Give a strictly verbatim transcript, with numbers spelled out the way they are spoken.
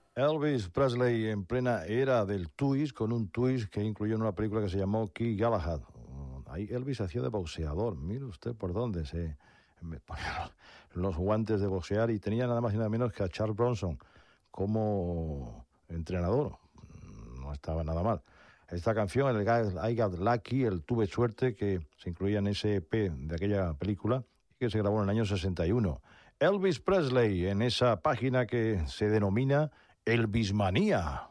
Elvis Presley en plena era del twist, con un twist que incluyó en una película que se llamó Key Galahad. Ahí Elvis hacía de boxeador, mire usted por dónde se ponía los guantes de boxear, y tenía nada más y nada menos que a Charles Bronson como entrenador. No estaba nada mal. Esta canción, el I Got Lucky, el Tuve Suerte, que se incluía en ese E P de aquella película y que se grabó en el año sesenta y uno. Elvis Presley en esa página que se denomina Elvismanía.